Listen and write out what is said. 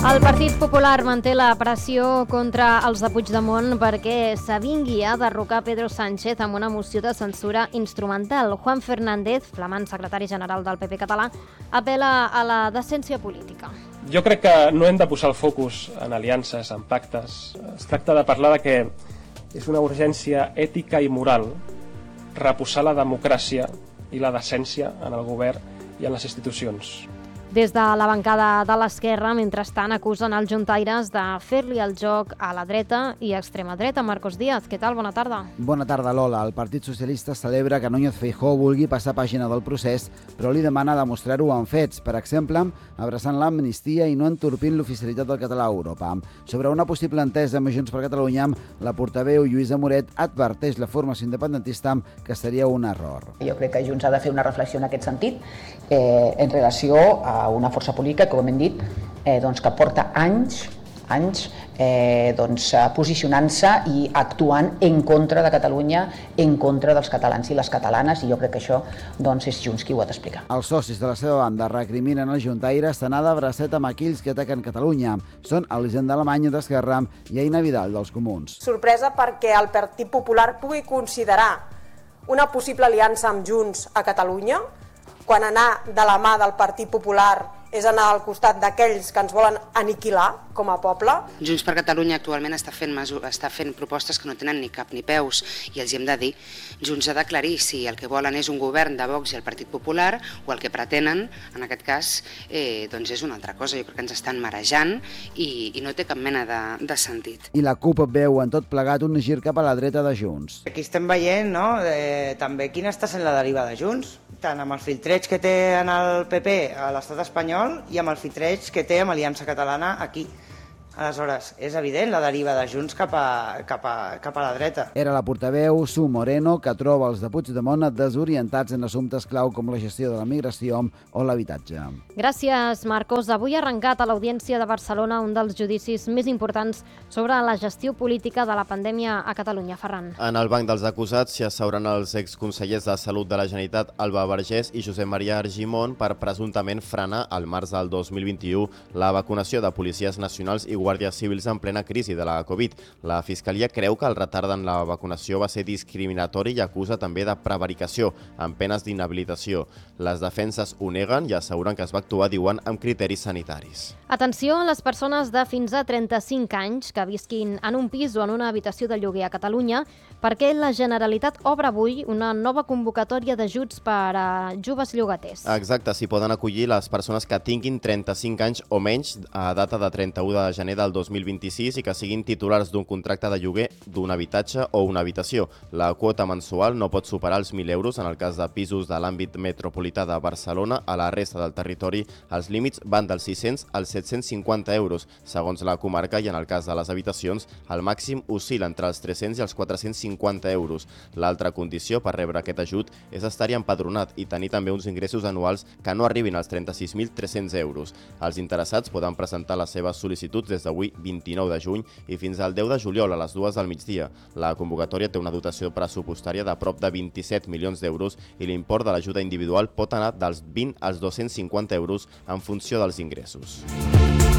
El Partit Popular manté la pressió contra els de Puigdemont perquè s'avingui a derrocar Pedro Sánchez amb una moció de censura instrumental. Juan Fernández, flamant secretari general del PP català, apel·la a la decència política. Jo crec que no hem de posar el focus en aliances, en pactes. Es tracta de parlar de que és una urgència ètica i moral reposar la democràcia i la decència en el govern i en les institucions. Des de la bancada de l'esquerra, mentrestant, acusen els juntaires de fer-li el joc a la dreta i extrema dreta. Marcos Díaz, què tal? Bona tarda. Bona tarda, Lola. El Partit Socialista celebra que Núñez Feijóo vulgui passar pàgina del procés, però li demana demostrar-ho amb fets, per exemple, abraçant l'amnistia i no entorpint l'oficialitat del català a Europa. Sobre una possible entesa amb Junts per Catalunya, la portaveu Lluïsa Moret adverteix la formació independentista que seria un error. Jo crec que Junts ha de fer una reflexió en aquest sentit en relació a una força política, com hem dit, que porta anys posicionant-se i actuant en contra de Catalunya, en contra dels catalans i les catalanes, i jo crec que això és Junts qui ho ha d'explicar. Els socis de la seva banda recriminen als juntaires anar de bracet amb aquells que ataquen Catalunya. Són Elisenda Alemany d'Esquerra i Eina Vidal dels Comuns. Sorpresa perquè el Partit Popular pugui considerar una possible aliança amb Junts a Catalunya, quan anar de la mà del Partit Popular és anar al costat d'aquells que ens volen aniquilar com a poble. Junts per Catalunya actualment està fent propostes que no tenen ni cap ni peus, i els hi hem de dir. Junts ha d'aclarir si el que volen és un govern de Vox i el Partit Popular o el que pretenen, en aquest cas, és una altra cosa. Jo crec que ens estan marejant i no té cap mena de sentit. I la CUP veu en tot plegat un gir cap a la dreta de Junts. Aquí estem veient també quina està sent la deriva de Junts, tant amb el filtreig que té en el PP a l'estat espanyol i amb el filtreig que té amb Aliança Catalana aquí. Aleshores, és evident la deriva de Junts cap a la dreta. Era la portaveu Su Moreno, que troba els de Puigdemont desorientats en assumptes clau com la gestió de la migració o l'habitatge. Gràcies, Marcos. Avui ha arrencat a l'Audiència de Barcelona un dels judicis més importants sobre la gestió política de la pandèmia a Catalunya. Ferran. En el banc dels acusats s'hi asseuran els exconsellers de Salut de la Generalitat, Alba Vergés i Josep Maria Argimon, per presumptament frenar al març del 2021 la vacunació de policies nacionals i guàrdies civils en plena crisi de la Covid. La Fiscalia creu que el retard en la vacunació va ser discriminatori i acusa també de prevaricació, amb penes d'inhabilitació. Les defenses ho neguen i asseguren que es va actuar, diuen, amb criteris sanitaris. Atenció a les persones de fins a 35 anys que visquin en un pis o en una habitació de lloguer a Catalunya, perquè la Generalitat obre avui una nova convocatòria d'ajuts per a joves llogaters. Exacte, s'hi poden acollir les persones que tinguin 35 anys o menys a data de 31 de gener del 2026 i que siguin titulars d'un contracte de lloguer d'un habitatge o una habitació. La quota mensual no pot superar els 1.000 euros en el cas de pisos de l'àmbit metropolità de Barcelona. A la resta del territori els límits van dels 600 als 750 euros, segons la comarca, i en el cas de les habitacions el màxim oscil·la entre els 300 i els 450 euros. L'altra condició per rebre aquest ajut és estar-hi empadronat i tenir també uns ingressos anuals que no arribin als 36.300 euros. Els interessats poden presentar les seves sol·licituds des d'avui, 29 de juny, i fins al 10 de juliol a les 2 del migdia. La convocatòria té una dotació pressupostària de prop de 27 milions d'euros i l'import de l'ajuda individual pot anar dels 20 als 250 euros en funció dels ingressos.